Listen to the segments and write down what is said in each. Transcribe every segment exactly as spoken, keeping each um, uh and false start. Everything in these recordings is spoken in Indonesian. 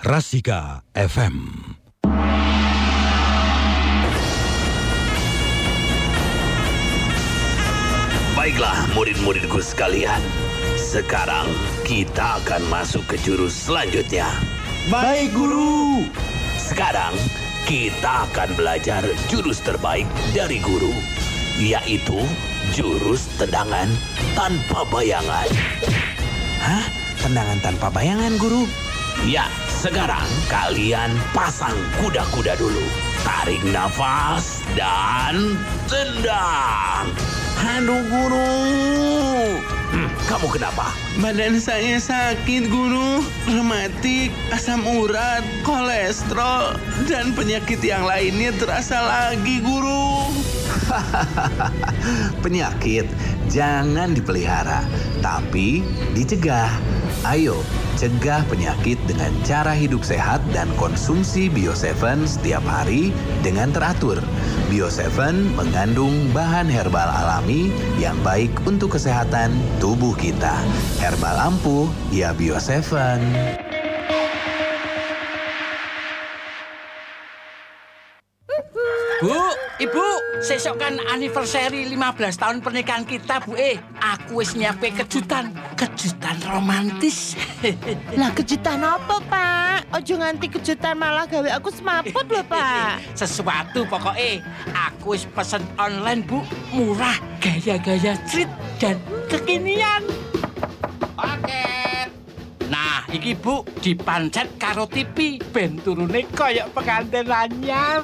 Rasika F M. Baiklah murid-muridku sekalian, sekarang kita akan masuk ke jurus selanjutnya. Baik, Guru. Sekarang kita akan belajar jurus terbaik dari guru, yaitu jurus tendangan tanpa bayangan. Hah? Tendangan tanpa bayangan, Guru? Ya, sekarang kalian pasang kuda-kuda dulu. Tarik nafas dan tendang. Aduh, Guru. Hmm, kamu kenapa? Badan saya sakit, Guru. Rematik, asam urat, kolesterol, dan penyakit yang lainnya terasa lagi, Guru. Penyakit jangan dipelihara, tapi dicegah. Ayo, cegah penyakit dengan cara hidup sehat dan konsumsi Bio tujuh setiap hari dengan teratur. Bio tujuh mengandung bahan herbal alami yang baik untuk kesehatan tubuh kita. Herbal ampuh, ya Bio tujuh. Bu, Ibu, sesok kan anniversary lima belas tahun pernikahan kita, Bu. Eh, aku wis nyiapke kejutan, kejutan romantis. Lah kejutan apa, Pak? Ojo nganti kejutan malah gawe aku semaput lho, Pak. Sesuatu pokoknya. Aku wis pesen online, Bu. Murah, gaya-gaya street dan kekinian. Paket. Nah, iki Bu, dipancet karo T V. Ben turune koyok pengantin anyar.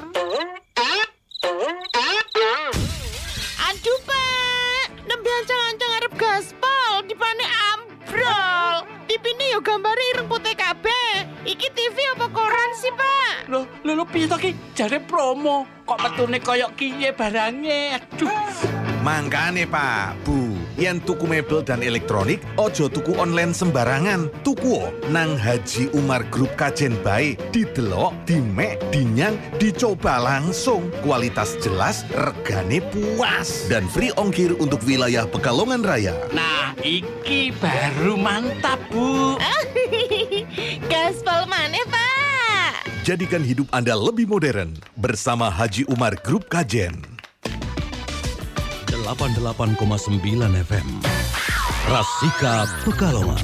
Aduh, Pak. Nembe ancang-ancang arep gaspol, dipane ambrol. T V-ne yo gambare ireng putih kabeh. Iki T V apa koran sih, Pak? Loh, lho, lho, piye to ki? Jare promo. Kok metune koyok kiye barange? Aduh. Mangkane Pak, Bu, yen tuku mebel dan elektronik, ojo tuku online sembarangan. Tuku nang Haji Umar Group Kajen bae. Didelok, dimek, dinyang, dicoba langsung. Kualitas jelas, regane puas. Dan free ongkir untuk wilayah Pekalongan Raya. Nah, iki baru mantap, Bu. Gaspol maneh, Pak. Jadikan hidup Anda lebih modern bersama Haji Umar Group Kajen. delapan puluh delapan koma sembilan F M. Rasika Pekalongan.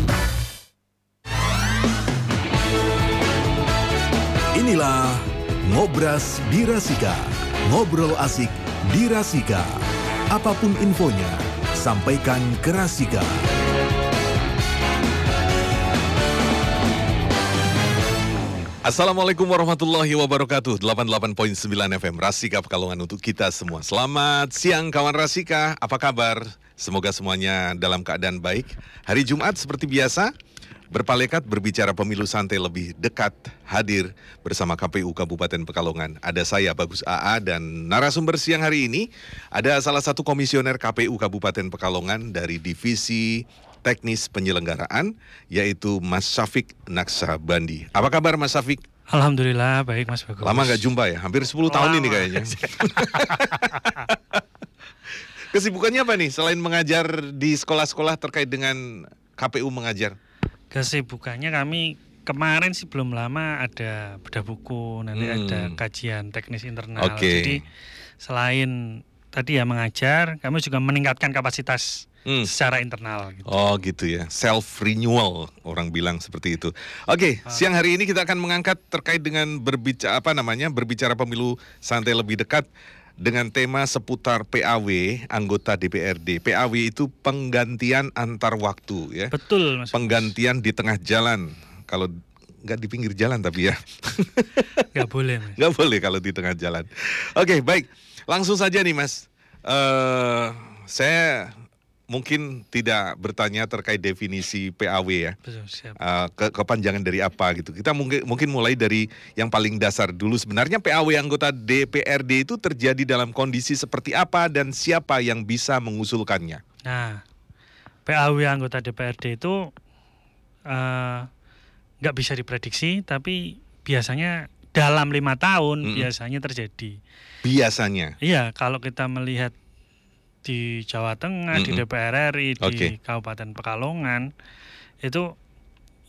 Inilah Ngobras di Rasika. Ngobrol asik di Rasika. Apapun infonya, sampaikan ke Rasika. Assalamualaikum warahmatullahi wabarakatuh. delapan puluh delapan koma sembilan F M Rasika Pekalongan untuk kita semua. Selamat siang kawan Rasika, apa kabar? Semoga semuanya dalam keadaan baik. Hari Jumat seperti biasa, berpalekat berbicara pemilu santai lebih dekat, hadir bersama K P U Kabupaten Pekalongan. Ada saya Bagus A A dan narasumber siang hari ini ada salah satu komisioner K P U Kabupaten Pekalongan dari Divisi Teknis Penyelenggaraan, yaitu Mas Syafiq Naksabandi. Apa kabar Mas Syafiq? Alhamdulillah, baik Mas Bagus. Lama gak jumpa ya? Hampir sepuluh tahun ini kayaknya. Kesibukannya apa nih selain mengajar di sekolah-sekolah terkait dengan K P U mengajar? Kesibukannya kami kemarin sih belum lama ada bedah buku, nanti hmm. ada kajian teknis internal. Okay. Jadi selain tadi ya mengajar, kami juga meningkatkan kapasitas Hmm. secara internal gitu. Oh gitu ya, self renewal orang bilang seperti itu. Oke, okay, siang hari ini kita akan mengangkat terkait dengan berbicara apa namanya berbicara pemilu santai lebih dekat dengan tema seputar P A W anggota D P R D. P A W itu penggantian antar waktu ya. Betul Mas. Penggantian di tengah jalan. Kalau nggak di pinggir jalan tapi ya. Nggak boleh Mas. Nggak boleh kalau di tengah jalan. Oke okay, baik, langsung saja nih Mas. Uh, saya mungkin tidak bertanya terkait definisi P A W ya, Betul, siap. Uh, ke kepanjangan dari apa gitu. Kita mungkin mungkin mulai dari yang paling dasar dulu. Sebenarnya P A W anggota D P R D itu terjadi dalam kondisi seperti apa dan siapa yang bisa mengusulkannya? Nah, P A W anggota D P R D itu nggak uh, bisa diprediksi, tapi biasanya dalam lima tahun hmm. biasanya terjadi. Biasanya? Iya, kalau kita melihat di Jawa Tengah, mm-hmm. di D P R R I, okay. di Kabupaten Pekalongan, itu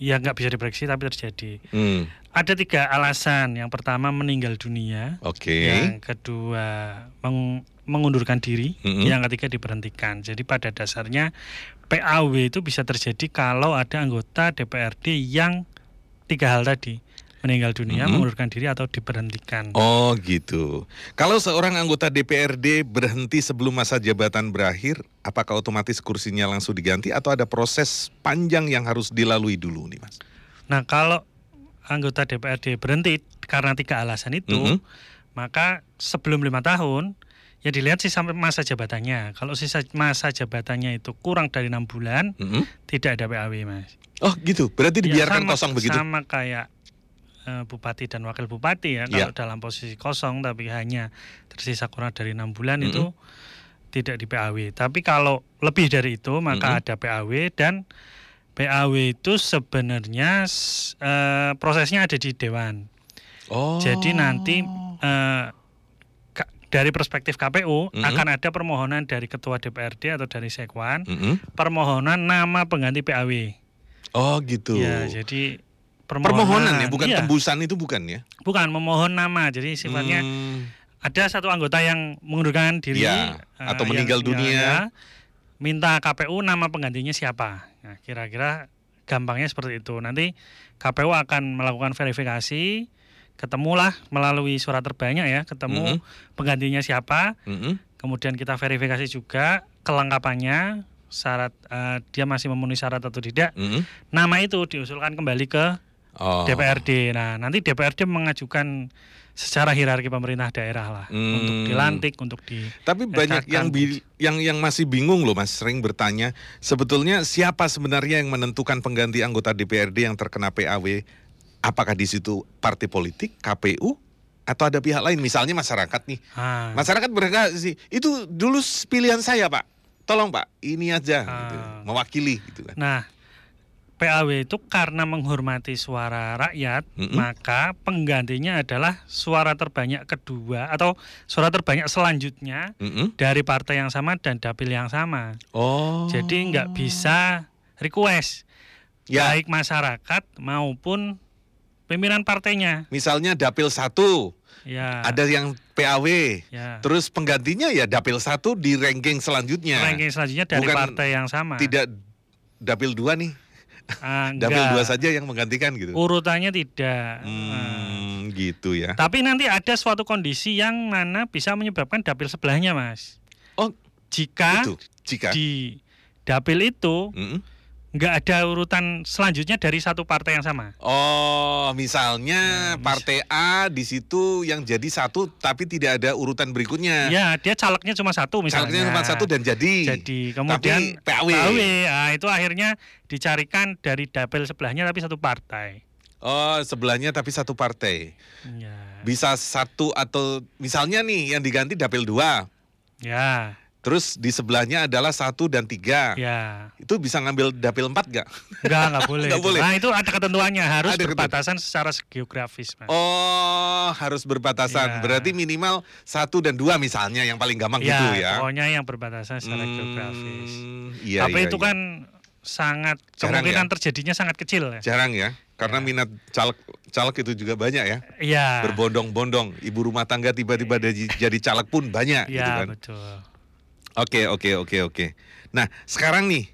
ya nggak bisa diprediksi tapi terjadi. Hmm. Ada tiga alasan. Yang pertama meninggal dunia. Oke. Yang kedua meng- mengundurkan diri. Mm-hmm. Yang ketiga diberhentikan. Jadi pada dasarnya P A W itu bisa terjadi kalau ada anggota D P R D yang tiga hal tadi. Meninggal dunia, Mm-hmm. mengundurkan diri atau diberhentikan. Oh gitu. Kalau seorang anggota D P R D berhenti sebelum masa jabatan berakhir, apakah otomatis kursinya langsung diganti atau ada proses panjang yang harus dilalui dulu nih Mas? Nah kalau anggota D P R D berhenti karena tiga alasan itu, Mm-hmm. maka sebelum lima tahun ya dilihat sih sampai masa jabatannya. Kalau sisa masa jabatannya itu kurang dari enam bulan, Mm-hmm. tidak ada P A W Mas. Oh gitu, berarti dibiarkan Ya, sama, kosong begitu? Sama kayak uh, bupati dan wakil bupati ya, Ya. kalau dalam posisi kosong tapi hanya tersisa kurang dari enam bulan Mm-hmm. itu tidak di P A W. Tapi kalau lebih dari itu maka Mm-hmm. ada P A W, dan P A W itu sebenarnya uh, prosesnya ada di Dewan. Oh. Jadi nanti uh, ka- dari perspektif K P U Mm-hmm. akan ada permohonan dari ketua D P R D atau dari Sekwan, Mm-hmm. permohonan nama pengganti P A W. Oh gitu. Ya, jadi Permohonan ya, bukan iya, tembusan itu bukan ya? bukan memohon nama. Jadi sifatnya Hmm. ada satu anggota yang mengundurkan diri Ya, eh, atau yang- meninggal yang dunia. ada, minta K P U nama penggantinya siapa. Nah, kira-kira gampangnya seperti itu. Nanti K P U akan melakukan verifikasi, ketemulah melalui surat terbanyak ya, ketemu Mhm. penggantinya siapa. Mm-mm. Kemudian kita verifikasi juga kelengkapannya, syarat eh, dia masih memenuhi syarat atau tidak. Mm-mm. Nama itu diusulkan kembali ke Oh. D P R D. Nah, nanti D P R D mengajukan secara hierarki pemerintah daerah lah Hmm. untuk dilantik, untuk di. Tapi banyak yang bi- yang yang masih bingung loh Mas, sering bertanya sebetulnya siapa sebenarnya yang menentukan pengganti anggota D P R D yang terkena P A W? Apakah di situ partai politik, K P U, atau ada pihak lain? Misalnya masyarakat nih. Ah, Masyarakat berkata sih, itu dulu pilihan saya Pak. Tolong Pak, ini aja gitu. Ah. Mewakili gitu kan. Nah, P A W itu karena menghormati suara rakyat, Mm-mm. maka penggantinya adalah suara terbanyak kedua atau suara terbanyak selanjutnya Mm-mm. dari partai yang sama dan dapil yang sama. Oh. Jadi nggak bisa request Ya. baik masyarakat maupun pimpinan partainya. Misalnya dapil satu, Ya. ada yang P A W, Ya. terus penggantinya ya dapil satu di ranking selanjutnya. Ranking selanjutnya dari Bukan partai yang sama. Tidak dapil dua nih, Ah, dapil enggak. dua saja yang menggantikan gitu. Urutannya tidak. Ah. Hmm, gitu ya. Tapi nanti ada suatu kondisi yang mana bisa menyebabkan dapil sebelahnya, Mas. Oh, Jika itu jika. di dapil itu Mm-mm. nggak ada urutan selanjutnya dari satu partai yang sama. Oh, misalnya Nah, mis- partai A di situ yang jadi satu tapi tidak ada urutan berikutnya. Ya, dia calegnya cuma satu misalnya. Calegnya cuma satu dan jadi. Jadi kemudian Tapi P A W. P A W, ah, itu akhirnya dicarikan dari dapil sebelahnya tapi satu partai. Oh, sebelahnya tapi satu partai. Ya. Bisa satu atau misalnya nih yang diganti dapil dua. Ya, Terus di sebelahnya adalah satu dan tiga. ya. Itu bisa ngambil dapil empat gak? Enggak, enggak boleh. Nggak itu. boleh. Nah, itu ada ketentuannya, harus Ada ketentuan. berbatasan secara geografis, Mas. Oh, harus berbatasan. Ya. Berarti minimal satu dan dua misalnya yang paling gampang ya, gitu ya. pokoknya yang berbatasan secara Hmm, geografis. Iya, Tapi iya, itu iya. kan sangat Jarang kemungkinan ya? terjadinya sangat kecil ya. Jarang ya, karena Ya. minat caleg caleg itu juga banyak ya. Iya. Berbondong-bondong, ibu rumah tangga tiba-tiba jadi jadi caleg pun banyak gitu Iya, kan. betul. Oke, oke, oke, oke. Nah, sekarang nih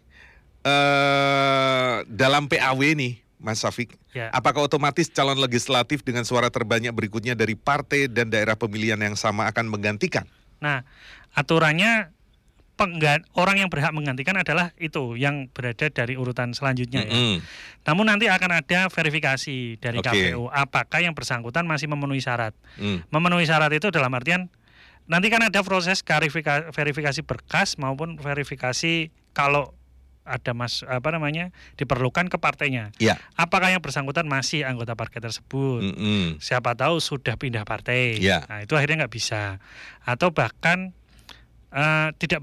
eh dalam P A W nih, Mas Syafiq, Ya. apakah otomatis calon legislatif dengan suara terbanyak berikutnya dari partai dan daerah pemilihan yang sama akan menggantikan? Nah, aturannya penggan orang yang berhak menggantikan adalah itu yang berada dari urutan selanjutnya ya. Mm-mm. Namun nanti akan ada verifikasi dari Oke. K P U apakah yang bersangkutan masih memenuhi syarat. Mm. Memenuhi syarat itu dalam artian nanti kan ada proses verifika- verifikasi berkas maupun verifikasi kalau ada mas apa namanya diperlukan ke partainya. Ya. Apakah yang bersangkutan masih anggota partai tersebut? Mm-mm. Siapa tahu sudah pindah partai. Ya. Nah, itu akhirnya nggak bisa. Atau bahkan eh, tidak